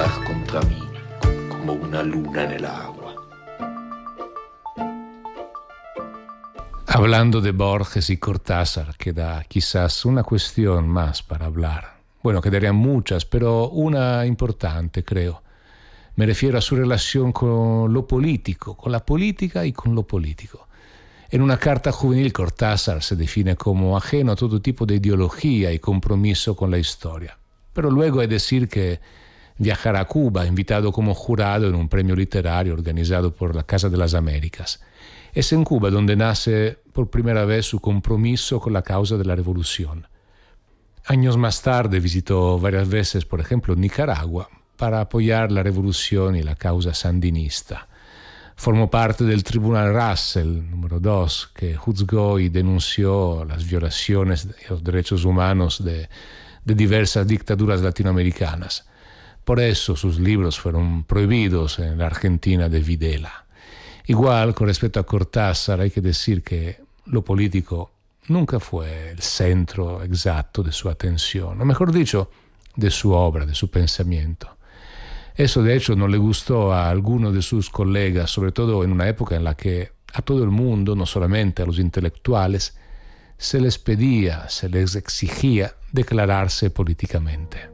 olas contra mí como una luna en el agua. Hablando de Borges y Cortázar, queda quizás una cuestión más para hablar. Bueno, quedarían muchas, pero una importante, creo. Me refiero a su relación con lo político, con la política y con lo político. En una carta juvenil, Cortázar se define como ajeno a todo tipo de ideología y compromiso con la historia. Pero luego hay que decir que viajará a Cuba, invitado como jurado en un premio literario organizado por la Casa de las Américas. Es en Cuba donde nace por primera vez su compromiso con la causa de la revolución. Años más tarde visitó varias veces, por ejemplo, Nicaragua, para apoyar la revolución y la causa sandinista. Formó parte del Tribunal Russell número 2, que juzgó y denunció las violaciones de los derechos humanos de diversas dictaduras latinoamericanas. Por eso sus libros fueron prohibidos en la Argentina de Videla. Igual, con respecto a Cortázar, hay que decir que lo político nunca fue el centro exacto de su atención, o mejor dicho, de su obra, de su pensamiento. Eso, de hecho, no le gustó a algunos de sus colegas, sobre todo en una época en la que a todo el mundo, no solamente a los intelectuales, se les pedía, se les exigía declararse políticamente.